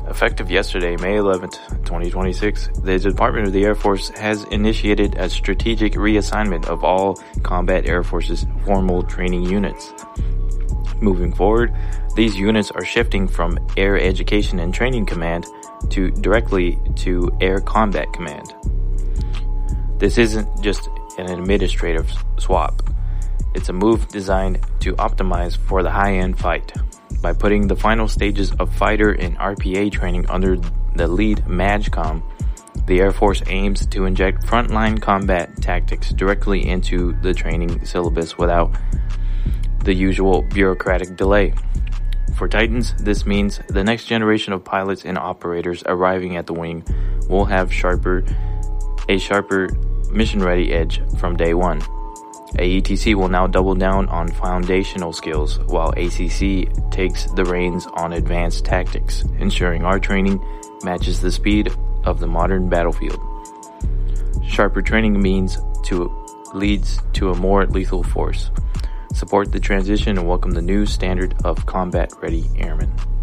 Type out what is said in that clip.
Effective yesterday, May 11th, 2026, the Department of the Air Force has initiated a strategic reassignment of all Combat Air Force's formal training units. Moving forward, these units are shifting from Air Education and Training Command directly to Air Combat Command. This isn't just an administrative swap. It's a move designed to optimize for the high-end fight. By putting the final stages of fighter and RPA training under the lead MAJCOM, the Air Force aims to inject frontline combat tactics directly into the training syllabus without the usual bureaucratic delay. For Titans, this means the next generation of pilots and operators arriving at the wing will have a sharper mission-ready edge from day one. AETC will now double down on foundational skills, while ACC takes the reins on advanced tactics, ensuring our training matches the speed of the modern battlefield. Sharper training leads to a more lethal force. Support the transition and welcome the new standard of combat-ready airmen.